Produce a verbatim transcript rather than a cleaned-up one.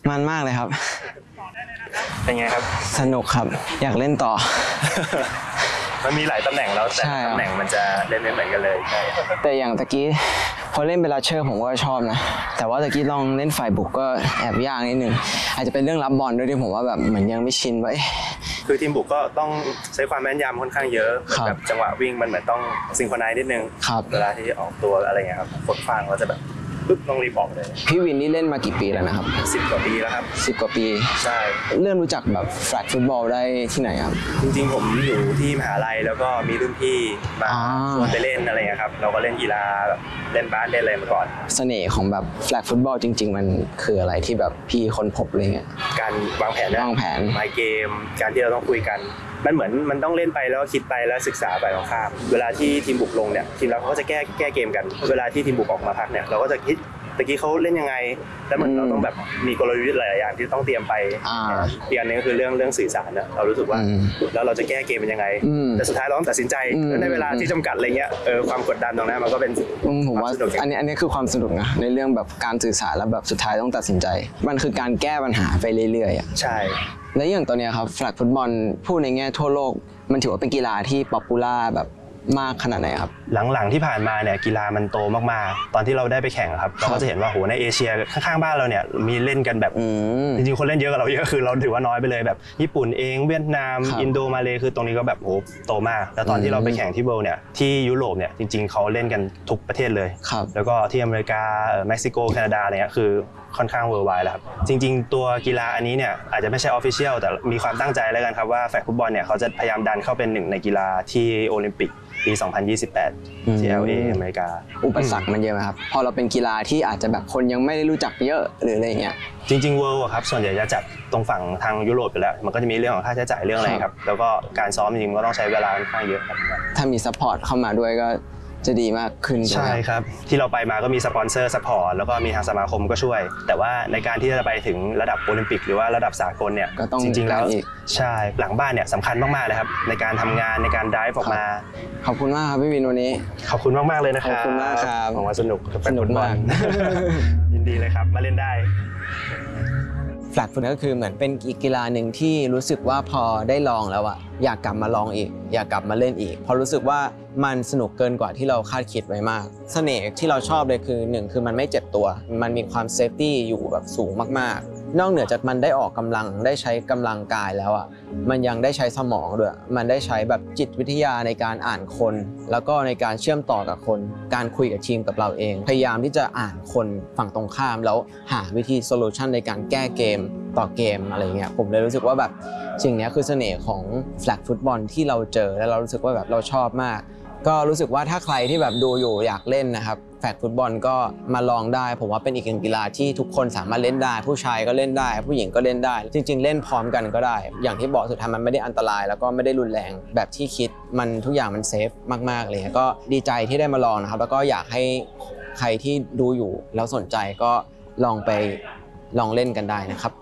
มันมากเลยครับเป็นไงครับสนุกครับอยากเล่นต่อมันมีหลายตำแหน่งแล้วแต่ตำแหน่งมันจะเล่นไม่เหมือนกันเลยแต่อย่างตะกี้พอเล่นเป็นลัชเชอร์ผมก็ชอบนะแต่ว่าตะกี้ลองเล่นฝ่ายบุกก็แอบยากนิดนึงอาจจะเป็นเรื่องรับบอลด้วยที่ผมว่าแบบเหมือนยังไม่ชินไว้คือทีมบุกก็ต้องใช้ความแม่นยำค่อนข้างเยอะแบบจังหวะวิ่งมันเหมือนต้องซิงโครไนซ์นิดนึงเวลาที่ออกตัวอะไรเงี้ยครับคนฟังก็จะแบบปึ๊บต้องรีบออกเลยพี่วินนี่เล่นมากี่ปีแล้วนะครับสิบกว่าปีแล้วครับสิบกว่าปีใช่เริ่มรู้จักแบบแฟลกฟุตบอลได้ที่ไหนครับจริงๆผมอยู่ที่มหาลัยแล้วก็มีรุ่นพี่มาชวนไปเล่นอะไรเงี้ยครับเราก็เล่นกีฬาแบบเล่นบาสเล่นอะไรมาก่อนเสน่ห์ของแบบแฟลกฟุตบอลจริงๆมันคืออะไรที่แบบพี่ค้นพบอะไรเงี้ยการวางแผนวางแผนไมเกมการที่เราต้องคุยกันมันเหมือนมันต้องเล่นไปแล้วคิดไปแล้วศึกษาไปของข้ามเวลาที่ทีมบุกลงเนี่ยทีมเราเขาก็จะแก้แก้เกมกันเวลาที่ทีมบุกออกมาพักเนี่ยเราก็จะคิดตะกี้เขาเล่นยังไงแล้วมันเราต้องแบบมีกลยุทธ์หลายอย่างที่ต้องเตรียมไปอีกอันนึงก็คือเรื่องเรื่องสื่อสารนะเรารู้สึกว่าแล้วเราจะแก้เกมเป็นยังไงแต่สุดท้ายเราต้องตัดสินใจในเวลาที่จำกัดอะไรเงี้ยเออความกดดันตรงนั้นมันก็เป็นผมว่าอันนี้อันนี้คือความสนุกนะในเรื่องแบบการสื่อสารแล้วแบบสุดท้ายต้องตัดสินใจมันคือการแก้ปัญหาไปเรื่อยๆใช่และอย่างตัวเนี้ยครับแฟลกฟุตบอลพูดในแง่ทั่วโลกมันถือว่าเป็นกีฬาที่ป๊อปปูล่าแบบมากขนาดไหนครับหลังๆที่ผ่านมาเนี่ยกีฬามันโตมากๆตอนที่เราได้ไปแข่งครับเราก็จะเห็นว่าโหในเอเชียข้างๆบ้านเราเนี่ยมีเล่นกันแบบจริงๆคนเล่นเยอะกว่าเราเยอะคือเราถือว่าน้อยไปเลยแบบญี่ปุ่นเองเวียดนามอินโดมาเลคือตรงนี้ก็แบบโหโตมากแล้วตอนที่เราไปแข่งที่เวิลด์เนี่ยที่ยุโรปเนี่ยจริงๆเขาเล่นกันทุกประเทศเลยแล้วก็ที่อเมริกาเม็กซิโกแคนาดาอะไรเงี้ยคือค่อนข้างเวิร์ลไวด์แล้วครับจริงๆตัวกีฬาอันนี้เนี่ยอาจจะไม่ใช่ออฟฟิเชียลแต่มีความตั้งใจแล้วกันครับว่าแฟลกฟุตบอลเนี่ยเขาจะพยายามดันเข้าเป็นหนึ่งในกีฬาที่โอลิมปิกปีสองพันยี่สิบแปดที่ แอล เอ อเมริกาอุปสรรคมันเยอะไหมครับพอเราเป็นกีฬาที่อาจจะแบบคนยังไม่ได้รู้จักเยอะหรืออะไรเงี้ยจริงๆเวิลด์ครับส่วนใหญ่จะจัดตรงฝั่งทางยุโรปอยู่แล้วมันก็จะมีเรื่องของค่าใช้จ่ายเรื่องอะไรครับแล้วก็การซ้อมจริงๆก็ต้องใช้เวลาค่อนข้างเยอะครับถ้ามีซัพพอร์ตเข้ามาด้วยก็จะดีมากขึ้นใช่ครับที่เราไปมาก็มีสปอนเซอร์ซัพพอร์ตแล้วก็มีทางสมาคมก็ช่วยแต่ว่าในการที่จะไปถึงระดับโอลิมปิกหรือว่าระดับสากลเนี่ยจริงๆแล้วใช่หลังบ้านเนี่ยสำคัญมากๆเลยครับในการทำงานในการไดฟ์ออกมาขอบคุณมากครับพี่วินวันนี้ขอบคุณมากๆเลยนะครับขอบคุณมากครับผมว่าสนุกสนุกมากยินดีเลยครับมาเล่นได้แฟลกฟุตก็คือเหมือนเป็นกีฬาหนึ่งที่รู้สึกว่าพอได้ลองแล้วอะอยากกลับมาลองอีกอยากกลับมาเล่นอีกเพราะรู้สึกว่ามันสนุกเกินกว่าที่เราคาดคิดไว้มากเสน่ห์ที่เราชอบเลยคือหนึ่งคือมันไม่เจ็บตัวมันมีความเซฟตี้อยู่แบบสูงมากๆนอกเหนือจากมันได้ออกกำลังได้ใช้กำลังกายแล้วอ่ะมันยังได้ใช้สมองด้วยมันได้ใช้แบบจิตวิทยาในการอ่านคนแล้วก็ในการเชื่อมต่อกับคนการคุยกับทีมกับเราเองพยายามที่จะอ่านคนฝั่งตรงข้ามแล้วหาวิธีโซลูชันในการแก้เกมต่อเกมอะไรเงี้ยผมเลยรู้สึกว่าแบบสิ่งนี้คือเสน่ห์ของแฟลกฟุตบอลที่เราเจอแล้วเรารู้สึกว่าแบบเราชอบมากก็รู้สึกว่าถ้าใครที่แบบดูอยู่อยากเล่นนะครับแฟลกฟุตบอลก็มาลองได้ผมว่าเป็นอีกหนึ่งกีฬาที่ทุกคนสามารถเล่นได้ผู้ชายก็เล่นได้ผู้หญิงก็เล่นได้จริงๆเล่นพร้อมกันก็ได้อย่างที่บอกสุดท้ายมันไม่ได้อันตรายแล้วก็ไม่ได้รุนแรงแบบที่คิดมันทุกอย่างมันเซฟมากๆเลยก็ดีใจที่ได้มาลองนะครับแล้วก็อยากให้ใครที่ดูอยู่แล้วสนใจก็ลองไปลองเล่นกันได้นะครับ